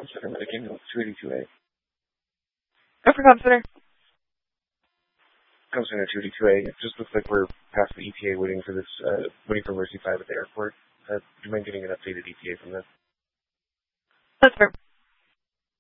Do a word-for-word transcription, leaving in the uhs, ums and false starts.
Com Center, Medicaid, two eighty-two A. Go for Com Center. Com Center two eighty-two A. It just looks like we're past the E T A waiting for this, uh, waiting for Mercy five at the airport. Uh, do you mind getting an updated E T A from this? That's fair.